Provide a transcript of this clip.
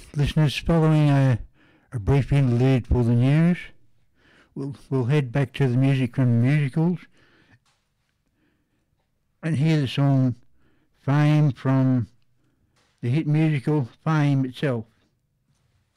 listeners, following a brief interlude for the news, we'll head back to the music from musicals and hear the song Fame from the hit musical Fame itself.